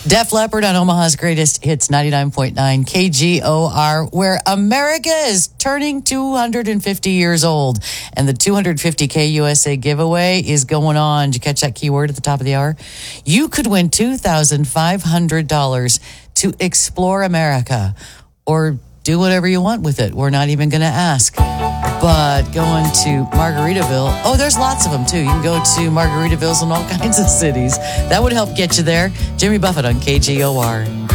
Def Leppard on Omaha's Greatest Hits 99.9 KGOR, where America is turning 250 years old. And the 250K USA giveaway is going on. Did you catch that keyword at the top of the hour? You could win $2,500 to explore America or do whatever you want with it. We're not even going to ask. But going to Margaritaville, oh, there's lots of them too. You can go to Margaritavilles in all kinds of cities. That would help get you there. Jimmy Buffett on KGOR.